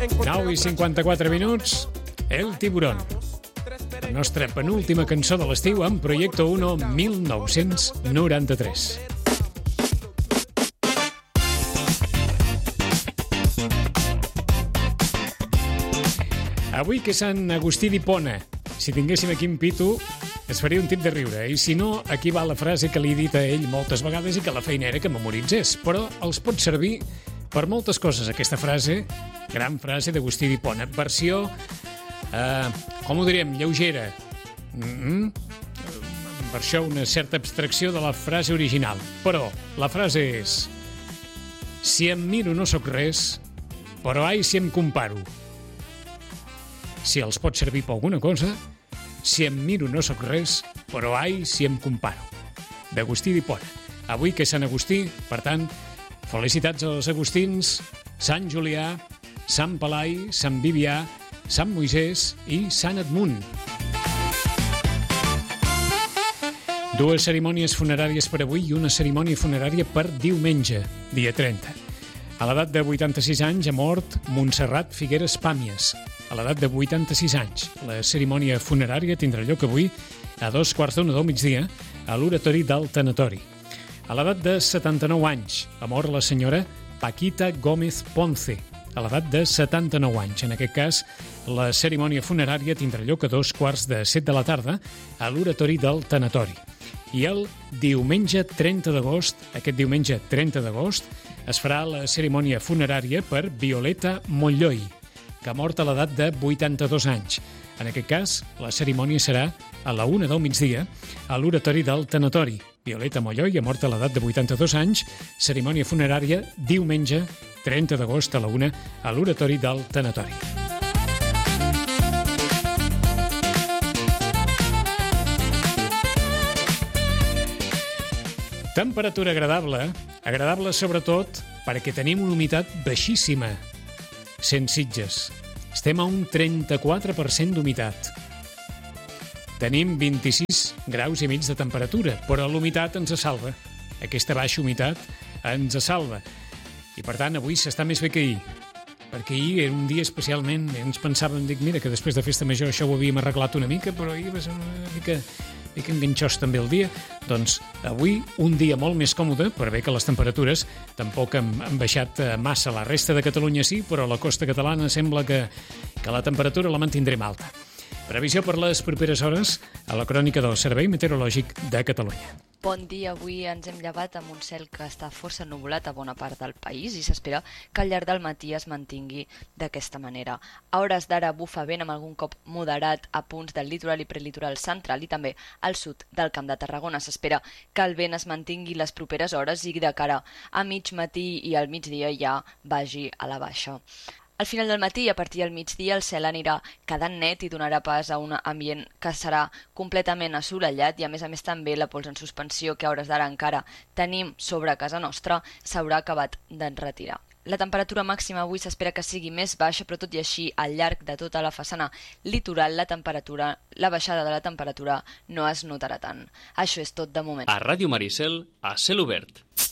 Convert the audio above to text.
9:54, El Tiburón. La nostra penúltima cançó de l'estiu amb Proyecto 1 1993. Avui que és Sant Agustí d'Hipona. Si tinguéssim aquí en Pitu, es faria un tip de riure. I si no, aquí va la frase que li he dit a ell moltes vegades i que la feina era que memoritzés. Però els pot servir per moltes coses, aquesta frase. Gran frase d'Agustí d'Hipona. Versió, com ho diríem, lleugera. Per això una certa abstracció de la frase original. Però la frase és: si em miro no sóc res, però ai si em comparo. Si els pot servir per alguna cosa, si em miro no sóc res, però ai si em comparo. D'Agustí d'Hipona. Avui que és Sant Agustí, per tant, felicitats als agustins, Sant Julià, Sant Pelai, Sant Vivià, Sant Moisès i Sant Edmund. Dues cerimònies funeràries per avui i una cerimònia funerària per diumenge, dia 30. A l'edat de 86 anys ha mort Montserrat Figueres Pàmies. A l'edat de 86 anys. La cerimònia funerària tindrà lloc avui a 2:15 del migdia a l'oratori del Tanatori. A l'edat de 79 anys ha mort la senyora Paquita Gómez Ponce. A l'edat de 79 anys. En aquest cas, la cerimònia funerària tindrà lloc a 2:15 de la tarda a l'oratori del Tanatori. I el diumenge 30 d'agost, aquest diumenge 30 d'agost, es farà la cerimònia funerària per Violeta Molloi, que ha mort a l'edat de 82 anys. En aquest cas, la cerimònia serà a la 1 del migdia a l'oratori del Tanatori. Violeta Molloi ha mort a l'edat de 82 anys, cerimònia funerària diumenge 30 d'agost a la 1 a l'oratori del Tanatori. Temperatura agradable, agradable sobretot perquè tenim una humitat baixíssima. Sitges. Estem a un 34% d'humitat. Tenim 26 graus i mig de temperatura, però l'humitat ens salva. Aquesta baixa humitat ens salva. I per tant, avui s'està més bé que ahir. Perquè ahir era un dia especialment... Ens pensàvem, mira, que després de Festa Major això ho havíem arreglat una mica, però ahir va ser una mica enganxós també el dia. Doncs avui un dia molt més còmode, per bé que les temperatures tampoc han baixat massa. La resta de Catalunya sí, però a la costa catalana sembla que la temperatura la mantindrem alta. Previsió per les properes hores a la crònica del Servei Meteorològic de Catalunya. Bon dia, avui ens hem llevat amb un cel que està força ennuvolat a bona part del país i s'espera que al llarg del matí es mantingui d'aquesta manera. A hores d'ara bufa vent amb algun cop moderat a punts del litoral i prelitoral central i també al sud del Camp de Tarragona. S'espera que el vent es mantingui les properes hores i de cara a mig matí i al migdia ja vagi a la baixa. Al final del matí i a partir del migdia el cel anirà quedant net i donarà pas a un ambient que serà completament assolellat i a més també la pols en suspensió que a hores d'ara encara tenim sobre casa nostra s'haurà acabat d'enretirar. La temperatura màxima avui s'espera que sigui més baixa, però tot i així al llarg de tota la façana litoral la baixada de la temperatura no es notarà tant. Això és tot de moment. A Ràdio Maricel, a cel obert.